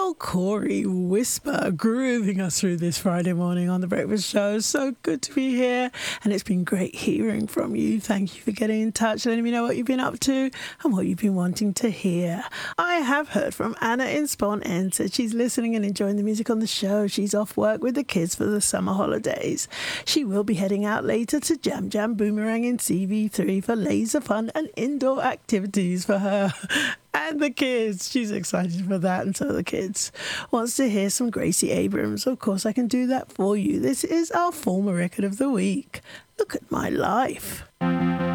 Al Corey Whisper, grooving us through this Friday morning on The Breakfast Show. So good to be here, and it's been great hearing from you. Thank you for getting in touch, letting me know what you've been up to and what you've been wanting to hear. I have heard from Anna in Spawn End, said she's listening and enjoying the music on the show. She's off work with the kids for the summer holidays. She will be heading out later to Jam Jam Boomerang in CV3 for laser fun and indoor activities for her and the kids. She's excited for that, and so the kids. Wants to hear some Gracie Abrams. Of course, I can do that for you. This is our former record of the week. Look at My Life.